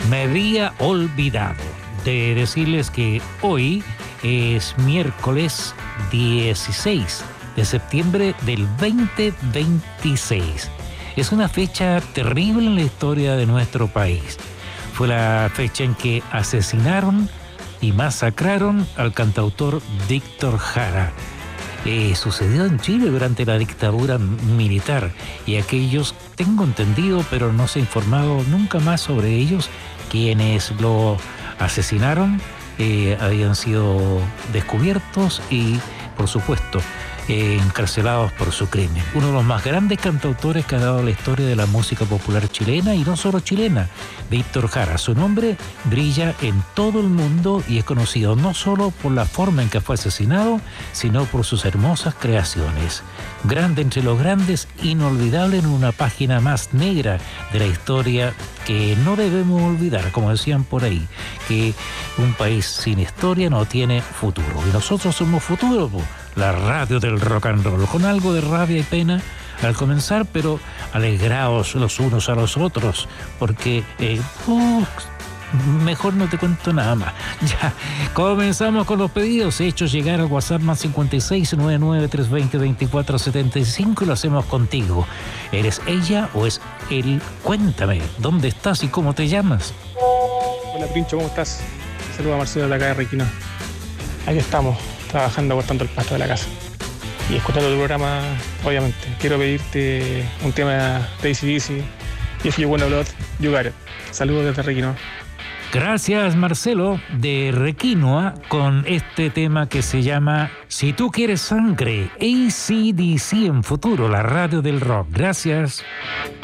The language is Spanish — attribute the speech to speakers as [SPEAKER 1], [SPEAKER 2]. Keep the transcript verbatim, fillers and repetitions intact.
[SPEAKER 1] Me había olvidado de decirles que hoy es miércoles dieciséis de septiembre del veinte veintiséis. Es una fecha terrible en la historia de nuestro país. Fue la fecha en que asesinaron y masacraron al cantautor Víctor Jara. Eh, sucedió en Chile durante la dictadura militar y aquellos, tengo entendido, pero no se ha informado nunca más sobre ellos, quienes lo asesinaron eh, habían sido descubiertos y, por supuesto, eh, encarcelados por su crimen. Uno de los más grandes cantautores que ha dado la historia de la música popular chilena, y no solo chilena, Víctor Jara. Su nombre brilla en todo el mundo y es conocido no solo por la forma en que fue asesinado, sino por sus hermosas creaciones. Grande entre los grandes, inolvidable en una página más negra de la historia que no debemos olvidar, como decían por ahí, que un país sin historia no tiene futuro. Y nosotros somos futuro, la radio del rock and roll, con algo de rabia y pena al comenzar, pero alegrados los unos a los otros, porque eh, uh, mejor no te cuento nada más. Ya, comenzamos con los pedidos hechos llegar al WhatsApp más cincuenta y seis, noventa y nueve, trescientos veinte, veinticuatro setenta y cinco, y lo hacemos contigo. ¿Eres ella o es él? Cuéntame, ¿dónde estás y cómo te llamas?
[SPEAKER 2] Hola Pincho, ¿cómo estás? Saludos a Marcelo de acá de Requino. Aquí estamos, trabajando, cortando el pasto de la casa y escuchando tu programa, obviamente. Quiero pedirte un tema de A C D C, If You Wanna Blood, You Got It. Saludos desde Requino.
[SPEAKER 1] Gracias, Marcelo, de Requinoa, con este tema que se llama Si tú quieres sangre, A C D C en futuro, la radio del rock. Gracias.